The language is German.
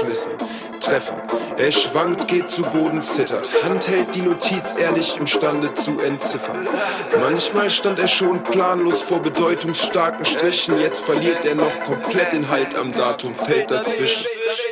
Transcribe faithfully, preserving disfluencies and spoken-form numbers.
wissen. Treffer, er schwankt, geht zu Boden, zittert. Hand hält die Notiz, er nicht imstande zu entziffern. Manchmal stand er schon planlos vor bedeutungsstarken Strichen. Jetzt verliert er noch komplett den Halt am Datum, fällt dazwischen.